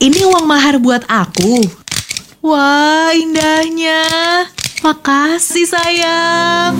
Ini uang mahar buat aku. Wah, indahnya. Makasih, sayang.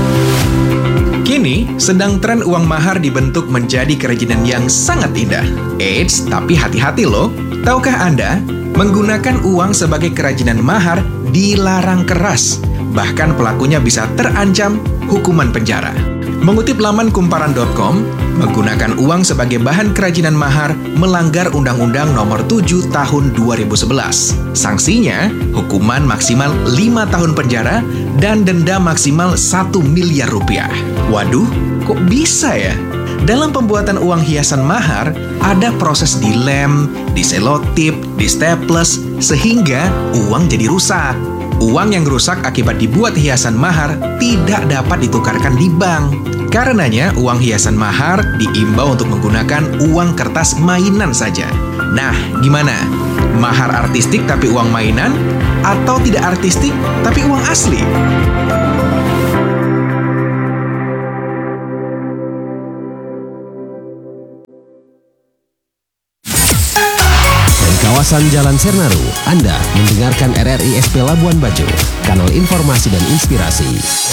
Kini, sedang tren uang mahar dibentuk menjadi kerajinan yang sangat indah. Eits, tapi hati-hati loh. Tahukah Anda, menggunakan uang sebagai kerajinan mahar dilarang keras. Bahkan pelakunya bisa terancam hukuman penjara. Mengutip laman kumparan.com, menggunakan uang sebagai bahan kerajinan mahar melanggar Undang-Undang Nomor 7 Tahun 2011. Sanksinya, hukuman maksimal 5 tahun penjara dan denda maksimal 1 miliar rupiah. Waduh, kok bisa ya? Dalam pembuatan uang hiasan mahar, ada proses dilem, diselotip, distaples, sehingga uang jadi rusak. Uang yang rusak akibat dibuat hiasan mahar tidak dapat ditukarkan di bank. Karenanya, uang hiasan mahar diimbau untuk menggunakan uang kertas mainan saja. Nah, gimana? Mahar artistik tapi uang mainan? Atau tidak artistik tapi uang asli? Kawasan Jalan Sernaru, Anda mendengarkan RRI SP Labuan Bajo, kanal informasi dan inspirasi.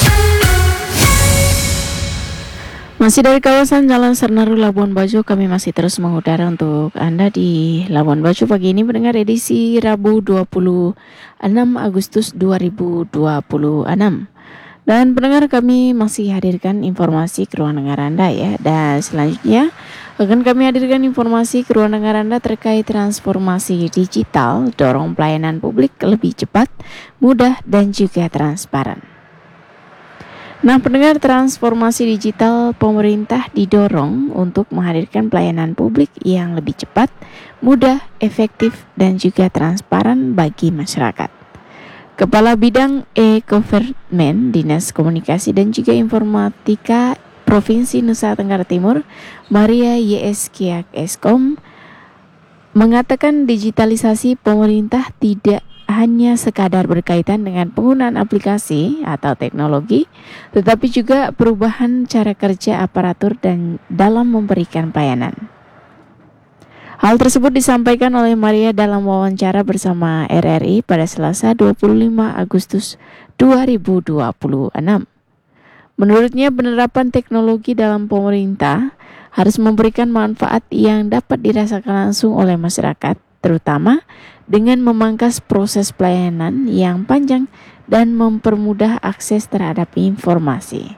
Masih dari kawasan Jalan Sernaru Labuan Bajo, kami masih terus mengudara untuk Anda di Labuan Bajo pagi ini mendengar edisi Rabu 26 Agustus 2026. Dan pendengar, kami masih hadirkan informasi ke ruang dengar Anda ya. Dan selanjutnya akan kami hadirkan informasi ke ruang dengar Anda terkait transformasi digital, dorong pelayanan publik lebih cepat, mudah, dan juga transparan. Nah, pendengar, transformasi digital pemerintah didorong untuk menghadirkan pelayanan publik yang lebih cepat, mudah, efektif, dan juga transparan bagi masyarakat. Kepala Bidang E-Government Dinas Komunikasi dan juga Informatika Provinsi Nusa Tenggara Timur, Maria Y.S. Eskom, mengatakan digitalisasi pemerintah tidak hanya sekadar berkaitan dengan penggunaan aplikasi atau teknologi, tetapi juga perubahan cara kerja aparatur dan dalam memberikan pelayanan. Hal tersebut disampaikan oleh Maria dalam wawancara bersama RRI pada Selasa 25 Agustus 2026. Menurutnya, penerapan teknologi dalam pemerintah harus memberikan manfaat yang dapat dirasakan langsung oleh masyarakat, terutama dengan memangkas proses pelayanan yang panjang dan mempermudah akses terhadap informasi.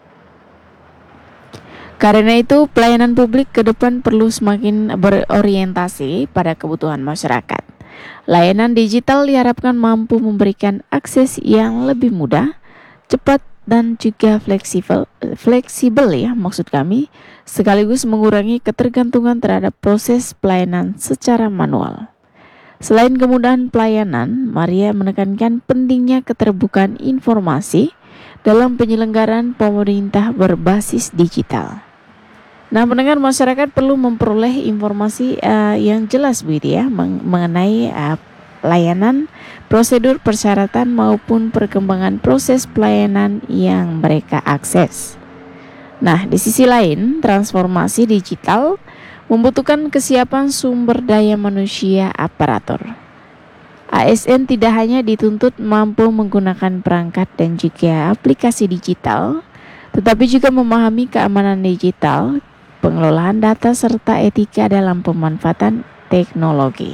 Karena itu, pelayanan publik ke depan perlu semakin berorientasi pada kebutuhan masyarakat. Layanan digital diharapkan mampu memberikan akses yang lebih mudah, cepat, dan juga fleksibel ya maksud kami, sekaligus mengurangi ketergantungan terhadap proses pelayanan secara manual. Selain kemudahan pelayanan, Maria menekankan pentingnya keterbukaan informasi dalam penyelenggaraan pemerintah berbasis digital. Nah, pendengar, masyarakat perlu memperoleh informasi yang jelas begitu ya mengenai layanan, prosedur, persyaratan maupun perkembangan proses pelayanan yang mereka akses. Nah, di sisi lain, transformasi digital membutuhkan kesiapan sumber daya manusia aparatur. ASN tidak hanya dituntut mampu menggunakan perangkat dan juga aplikasi digital, tetapi juga memahami keamanan digital, pengelolaan data, serta etika dalam pemanfaatan teknologi.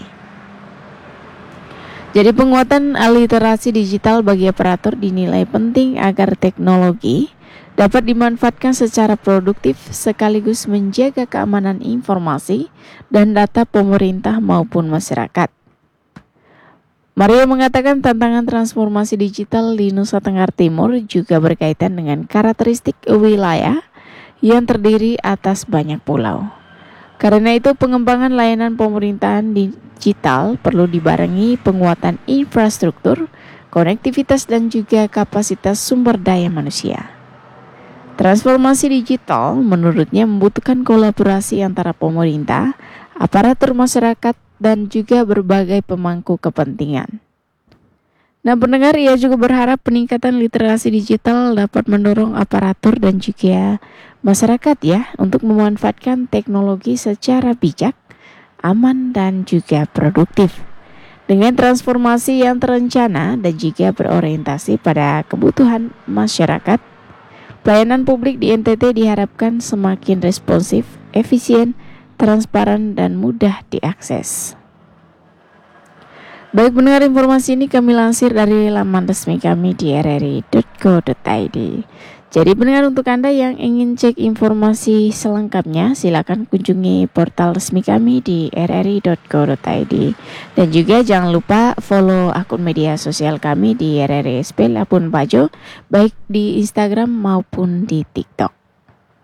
Jadi penguatan literasi digital bagi aparatur dinilai penting agar teknologi dapat dimanfaatkan secara produktif sekaligus menjaga keamanan informasi dan data pemerintah maupun masyarakat. Maria mengatakan tantangan transformasi digital di Nusa Tenggara Timur juga berkaitan dengan karakteristik wilayah yang terdiri atas banyak pulau. Karena itu, pengembangan layanan pemerintahan digital perlu dibarengi penguatan infrastruktur, konektivitas, dan juga kapasitas sumber daya manusia. Transformasi digital menurutnya membutuhkan kolaborasi antara pemerintah, aparatur masyarakat, dan juga berbagai pemangku kepentingan. Nah, pendengar, ia juga berharap peningkatan literasi digital dapat mendorong aparatur dan juga masyarakat ya untuk memanfaatkan teknologi secara bijak aman dan juga produktif. Dengan transformasi yang terencana dan juga berorientasi pada kebutuhan masyarakat, pelayanan publik di NTT diharapkan semakin responsif, efisien, transparan, dan mudah diakses. Baik, mendengar informasi ini kami lansir dari laman resmi kami di rri.co.id. Jadi pendengar, untuk Anda yang ingin cek informasi selengkapnya, silakan kunjungi portal resmi kami di rri.co.id. Dan juga jangan lupa follow akun media sosial kami di RRI SP Labuan Bajo, baik di Instagram maupun di TikTok.